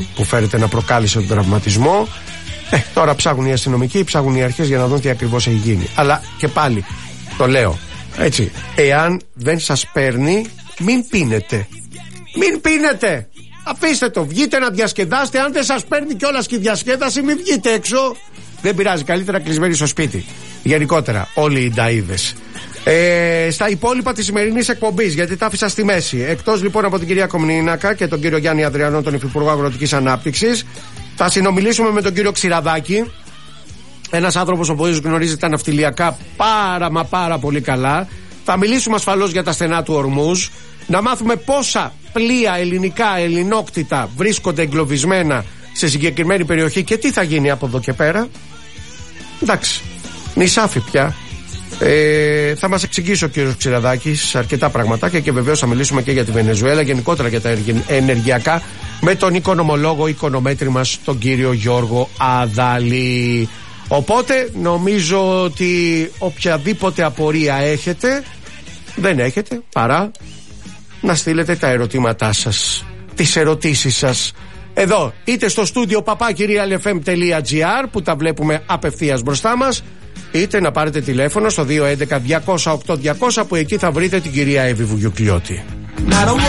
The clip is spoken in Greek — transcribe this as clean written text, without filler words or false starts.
που φέρεται να προκάλεσε τον τραυματισμό. Τώρα ψάχνουν οι αστυνομικοί, ψάχνουν οι αρχές για να δουν τι ακριβώς έχει γίνει. Αλλά και πάλι το λέω έτσι, εάν δεν σας παίρνει, μην πίνετε. Μην πίνετε! Αφήστε το, βγείτε να διασκεδάσετε. Αν δεν σας παίρνει κιόλας και η διασκέδαση, μην βγείτε έξω. Δεν πειράζει, καλύτερα κλεισμένοι στο σπίτι. Γενικότερα, όλοι οι νταΐδες. Στα υπόλοιπα της σημερινής εκπομπής, γιατί τα άφησα στη μέση. Εκτός λοιπόν από την κυρία Κομνηνάκα και τον κύριο Γιάννη Ανδριανό, τον Υφυπουργό Αγροτικής Ανάπτυξης, θα συνομιλήσουμε με τον κύριο Ξηραδάκη. Ένας άνθρωπος ο οποίος γνωρίζει τα ναυτιλιακά πάρα πολύ καλά. Θα μιλήσουμε ασφαλώς για τα στενά του Ορμούζ. Να μάθουμε πόσα πλοία ελληνικά, ελληνόκτητα βρίσκονται εγκλωβισμένα σε συγκεκριμένη περιοχή και τι θα γίνει από εδώ και πέρα. Εντάξει, νησάφι πια. Θα μας εξηγήσει ο κύριος Ξηραδάκης αρκετά πραγματάκια και βεβαίως θα μιλήσουμε και για τη Βενεζουέλα, γενικότερα για τα ενεργειακά, με τον οικονομολόγο, οικονομέτρη μας, τον κύριο Γιώργο Αδαλή. Οπότε νομίζω ότι οποιαδήποτε απορία έχετε, δεν έχετε παρά να στείλετε τα ερωτήματά σας, τις ερωτήσεις σας εδώ, είτε στο στούντιο papakirialfm.gr που τα βλέπουμε απευθείας μπροστά μας, είτε να πάρετε τηλέφωνο στο 211-200-8200 που εκεί θα βρείτε την κυρία Εύη Βουγιουκλιώτη.